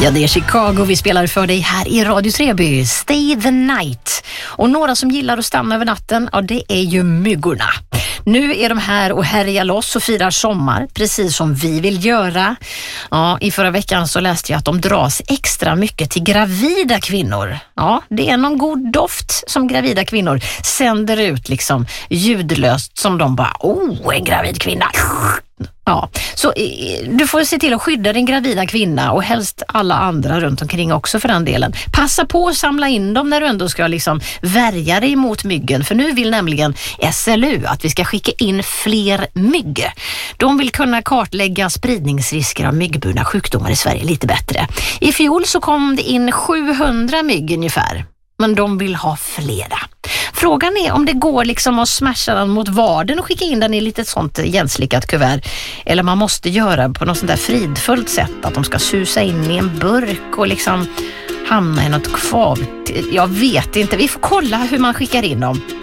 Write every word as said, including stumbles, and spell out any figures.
Ja, det är Chicago vi spelar för dig här i Radio Treby. Stay the night. Och några som gillar att stanna över natten, ja, det är ju myggorna. Nu är de här och härjar loss och firar sommar, precis som vi vill göra. Ja, i förra veckan så läste jag att de dras extra mycket till gravida kvinnor. Ja, det är någon god doft som gravida kvinnor sänder ut liksom ljudlöst, som de bara, oh, en gravid kvinna. Ja, så du får se till att skydda din gravida kvinna och helst alla andra runt omkring också för den delen. Passa på att samla in dem när du ändå ska liksom värja dig mot myggen, för nu vill nämligen S L U att vi ska skicka in fler mygg. De vill kunna kartlägga spridningsrisker av myggburna sjukdomar i Sverige lite bättre. I fjol så kom det in sjuhundra mygg ungefär, men de vill ha flera. Frågan är om det går liksom att smasha den mot vaden och skicka in den i lite sånt igenslickat kuvert, eller man måste göra på något sånt där fridfullt sätt, att de ska susa in i en burk och liksom hamna i något kvav. Jag vet inte, vi får kolla hur man skickar in dem.